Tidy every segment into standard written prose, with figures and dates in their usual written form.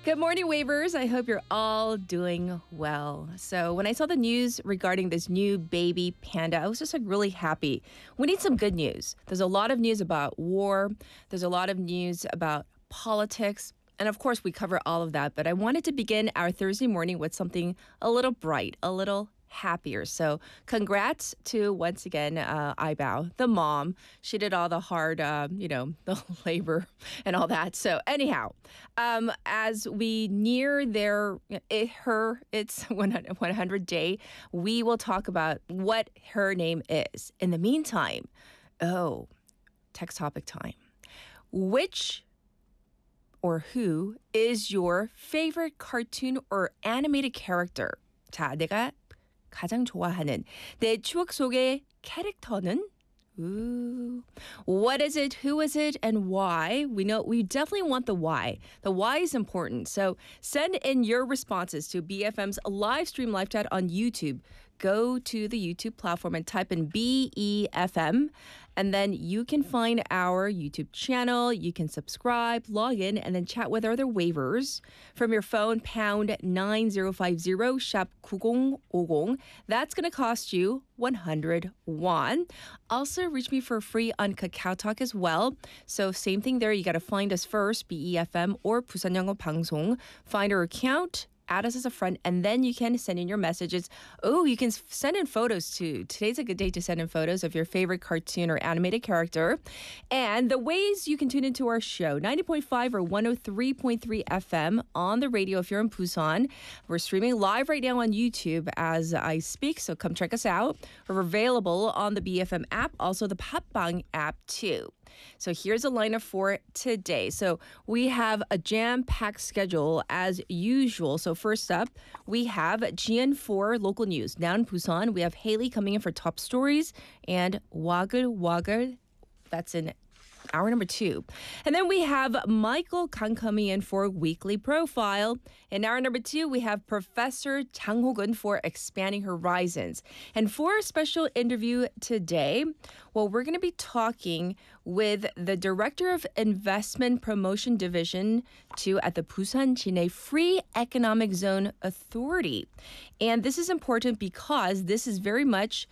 Good morning, Wavers. I hope you're all doing well. So when I saw the news regarding this new baby panda, I was just really happy. We need some good news. There's a lot of news about war. There's a lot of news about politics. And of course, we cover all of that. But I wanted to begin our Thursday morning with something a little bright, a little happier. So congrats to, once again, Aibao, the mom. She did all the hard, the labor and all that. So anyhow, as we near its 100 day, we will talk about what her name is. In the meantime, text topic time. Which or who is your favorite cartoon or animated character? 자, 내가 가장 좋아하는 내 추억 속의 캐릭터는? Ooh. What is it? Who is it? And why? We definitely want the why. The why is important. So send in your responses to BFM's live stream live chat on YouTube. Go to the YouTube platform and type in BEFM. And then you can find our YouTube channel. You can subscribe, log in, and then chat with other wavers from your phone, pound 9050, shop 9050. That's going to cost you 100 won. Also, reach me for free on Kakao Talk as well. So same thing there. You got to find us first, BEFM or Busan Yeongo Bang송. Find our account. Add us as a friend, and then you can send in your messages. Oh, you can send in photos too. Today's a good day to send in photos of your favorite cartoon or animated character. And the ways you can tune into our show, 90.5 or 103.3 FM on the radio if you're in Busan. We're streaming live right now on YouTube as I speak, so come check us out. We're available on the BFM app, also the Patbang app too. So here's a lineup for today. So we have a jam-packed schedule as usual. So first up, we have GN4 local news. Now in Busan, we have Haley coming in for top stories and Waggle. That's in hour number 2. And then we have Michael Kang coming in for weekly profile. In hour number 2, we have Professor Jang Ho-gun for expanding horizons. And for a special interview today, well, we're going to be talking with the Director of Investment Promotion Division 2 at the Busan Jinhae Free Economic Zone Authority. And this is important because this is very much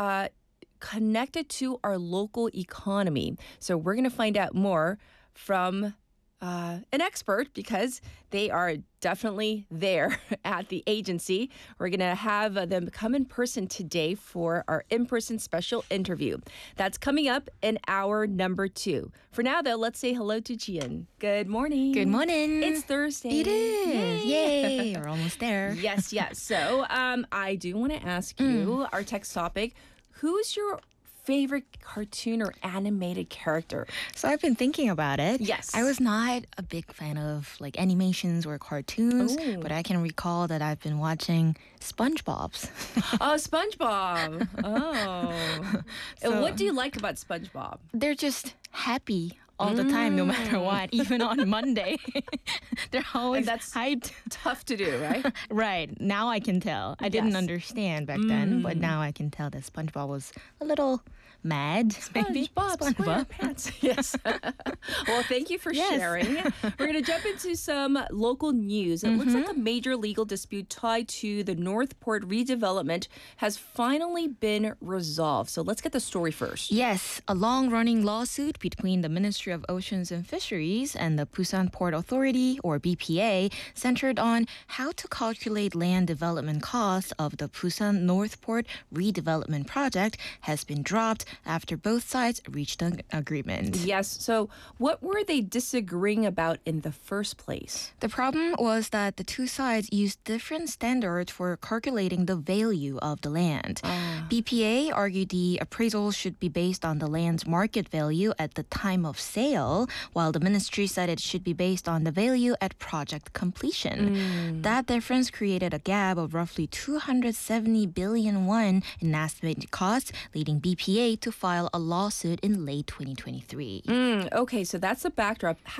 connected to our local economy. So we're going to find out more from an expert because they are definitely there at the agency. We're going to have them come in person today for our in-person special interview. That's coming up in hour number 2. For now, though, let's say hello to Jian. Good morning. Good morning. It's Thursday. It is. Yay. We're almost there. Yes. So I do want to ask you our text topic. Who's your favorite cartoon or animated character? So I've been thinking about it. Yes. I was not a big fan of animations or cartoons, Ooh. but I can recall that I've been watching SpongeBob's. Oh, SpongeBob. Oh. So- What do you like about SpongeBob? They're just happy all the time, no matter what, even on Monday. They're always And that's hyped. tough to do, right? Right. Now I can tell. I didn't Yes. understand back then, but now I can tell that SpongeBob was a little mad, maybe. SpongeBob SquarePants. Yes. Well, thank you for Yes. sharing. We're going to jump into some local news. It looks like a major legal dispute tied to the Northport redevelopment has finally been resolved. So let's get the story first. Yes, a long-running lawsuit between the Ministry of Oceans and Fisheries and the Busan Port Authority, or BPA, centered on how to calculate land development costs of the Busan Northport redevelopment project has been dropped after both sides reached an agreement. Yes. So what were they disagreeing about in the first place? The problem was that the two sides used different standards for calculating the value of the land. BPA argued the appraisal should be based on the land's market value at the time of sale, while the ministry said it should be based on the value at project completion. That difference created a gap of roughly 270 billion won in estimated costs, leading BPA to file a lawsuit in late 2023. Okay, so that's the backdrop.